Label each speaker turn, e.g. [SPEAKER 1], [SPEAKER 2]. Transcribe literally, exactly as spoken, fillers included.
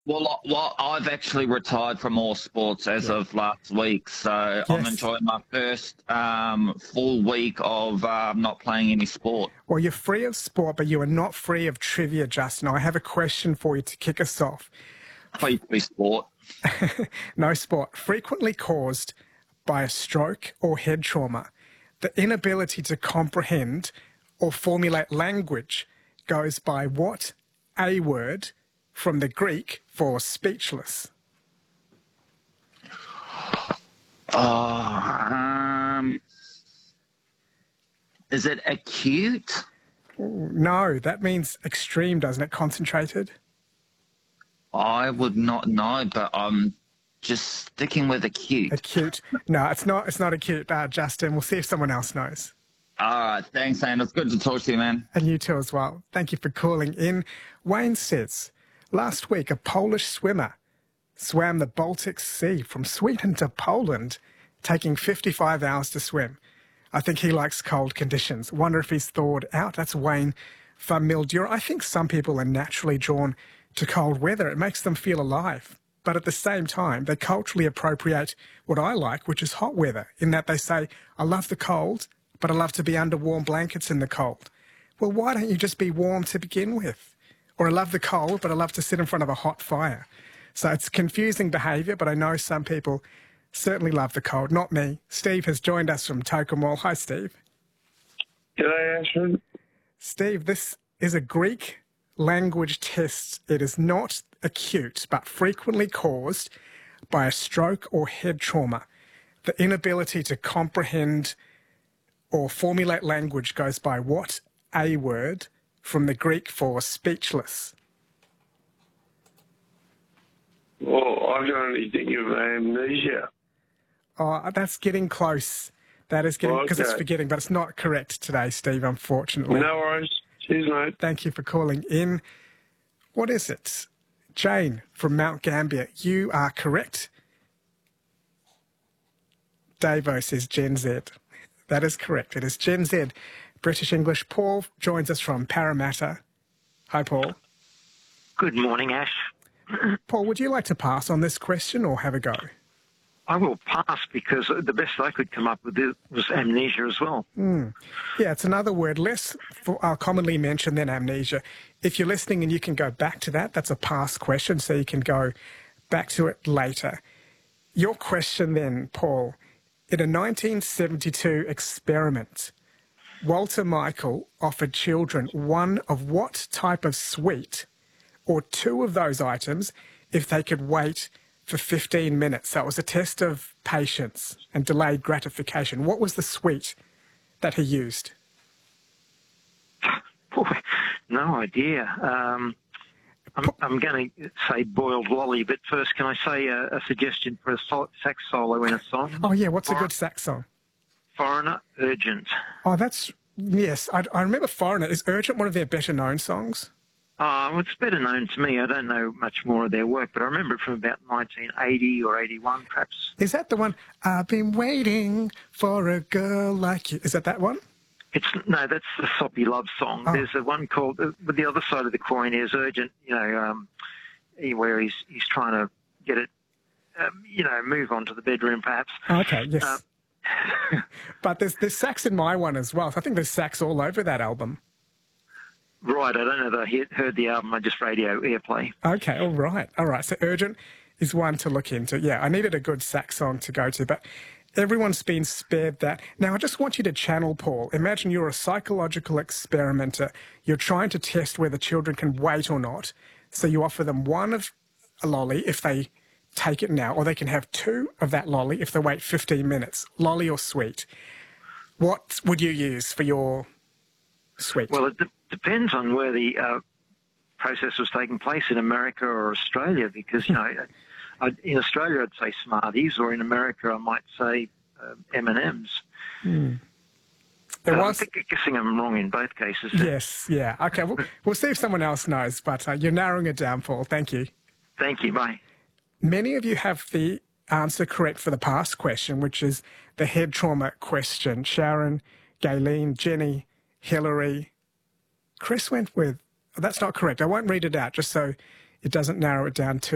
[SPEAKER 1] Well, I- well, I've actually retired from all sports as
[SPEAKER 2] Yeah.
[SPEAKER 1] of last week, so I'm
[SPEAKER 2] Yes.
[SPEAKER 1] enjoying my first um, full week of uh, not playing any sport.
[SPEAKER 2] Well, you're free of sport, but you are not free of trivia, Justin. I have a question for you to kick us off.
[SPEAKER 1] Please be sport.
[SPEAKER 2] No sport. Frequently caused by a stroke or head trauma, the inability to comprehend or formulate language goes by what A word from the Greek for speechless?
[SPEAKER 1] Oh, um, is it acute?
[SPEAKER 2] No, that means extreme, doesn't it? Concentrated.
[SPEAKER 1] I would not know, but I'm just sticking with acute.
[SPEAKER 2] Acute. No, it's not. It's not acute, uh, Justin. We'll see if someone else knows.
[SPEAKER 1] All right, thanks, Anne. It's good to talk to you, man.
[SPEAKER 2] And you too as well. Thank you for calling in. Wayne says, last week a Polish swimmer swam the Baltic Sea from Sweden to Poland, taking fifty-five hours to swim. I think he likes cold conditions. Wonder if he's thawed out. That's Wayne from Mildura. I think some people are naturally drawn to cold weather. It makes them feel alive. But at the same time, they culturally appropriate what I like, which is hot weather, in that they say, I love the cold, but I love to be under warm blankets in the cold. Well, why don't you just be warm to begin with? Or I love the cold, but I love to sit in front of a hot fire. So it's confusing behaviour, but I know some people certainly love the cold. Not me. Steve has joined us from Tokemwell. Hi, Steve.
[SPEAKER 3] G'day, Ashford.
[SPEAKER 2] Steve, this is a Greek language test. It is not acute, but frequently caused by a stroke or head trauma. The inability to comprehend or formulate language goes by what A word from the Greek for speechless?
[SPEAKER 3] Well, I can only think of amnesia.
[SPEAKER 2] Oh, that's getting close. That is getting, because it's
[SPEAKER 3] Okay.
[SPEAKER 2] forgetting, but it's not correct today, Steve, unfortunately.
[SPEAKER 3] No worries. Cheers, mate.
[SPEAKER 2] Thank you for calling in. What is it? Jane from Mount Gambier, you are correct. Davo says Gen Z. That is correct. It is Gen Z. British English. Paul joins us from Parramatta. Hi, Paul.
[SPEAKER 4] Good morning, Ash.
[SPEAKER 2] Paul, would you like to pass on this question or have a go?
[SPEAKER 4] I will pass because the best I could come up with was amnesia as well.
[SPEAKER 2] Mm. Yeah, it's another word less for, uh, commonly mentioned than amnesia. If you're listening and you can go back to that, that's a past question, so you can go back to it later. Your question then, Paul, in a nineteen seventy-two experiment, Walter Michael offered children one of what type of sweet or two of those items if they could wait for fifteen minutes. So it was a test of patience and delayed gratification. What was the sweet that he used?
[SPEAKER 4] Boy, no idea. Um, I'm, I'm going to say boiled lolly, but first, can I say a, a suggestion for a sol- sax solo in a song?
[SPEAKER 2] Oh, yeah, what's a
[SPEAKER 4] Foreign,
[SPEAKER 2] good sax song?
[SPEAKER 4] Foreigner, Urgent.
[SPEAKER 2] Oh, that's, yes, I, I remember Foreigner. Is Urgent one of their better-known songs?
[SPEAKER 4] Uh, well, it's better known to me. I don't know much more of their work, but I remember it from about nineteen eighty or eighty-one, perhaps.
[SPEAKER 2] Is that the one, I've been waiting for a girl like you? Is that that one?
[SPEAKER 4] It's no, that's the soppy love song.
[SPEAKER 2] Oh.
[SPEAKER 4] There's a one called, uh, but the other side of the coin is Urgent. You know, um, where he's he's trying to get it, um, you know, move on to the bedroom, perhaps.
[SPEAKER 2] Okay, yes.
[SPEAKER 4] Uh,
[SPEAKER 2] but there's there's sax in my one as well. So I think there's sax all over that album.
[SPEAKER 4] Right, I don't know that I he- heard the album. I just radio airplay.
[SPEAKER 2] Okay, all right, all right. So Urgent is one to look into. Yeah, I needed a good sax song to go to, but everyone's been spared that. Now, I just want you to channel Paul. Imagine you're a psychological experimenter. You're trying to test whether children can wait or not. So you offer them one of a lolly if they take it now, or they can have two of that lolly if they wait fifteen minutes, lolly or sweet. What would you use for your sweet?
[SPEAKER 4] Well, it de- depends on where the uh, process was taking place in America or Australia, because, you know, I, in Australia I'd say Smarties, or in America I might say uh, M and M's.
[SPEAKER 2] Hmm. There
[SPEAKER 4] Uh,
[SPEAKER 2] was...
[SPEAKER 4] I'm guessing I'm wrong in both cases.
[SPEAKER 2] Yes, yeah. Okay, we'll, we'll see if someone else knows, but uh, you're narrowing it down, Paul. Thank you.
[SPEAKER 4] Thank you, bye.
[SPEAKER 2] Many of you have the answer correct for the past question, which is the head trauma question. Sharon, Gayleen, Jenny, Hillary. Chris went with... Oh, that's not correct. I won't read it out just so it doesn't narrow it down too